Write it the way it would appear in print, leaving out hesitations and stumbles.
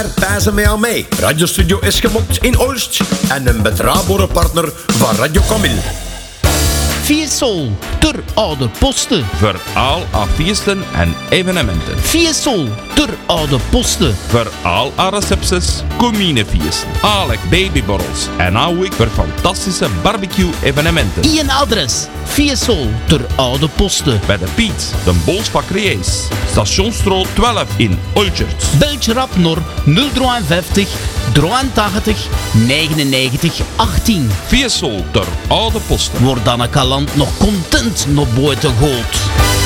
Maar pijzen mij aan mij. Radiostudio is gemokt in Oost en een betrouwbare partner van Radio Camille. Fiesol, ter oude posten. Voor al haar feesten en evenementen. Fiesol, ter oude posten. Voor al haar recepties, communefeesten, alle babyborrels en ook voor fantastische barbecue-evenementen. Een adres, Fiesol, ter oude posten. Bij de Piet, de Bolsbakkerijs, Stationsstraat 12 in Olchert. Beltje rap naar 053 83 99 18. Fiesol ter oude posten. Wordt dan een kalant nog content naar buiten gehaald.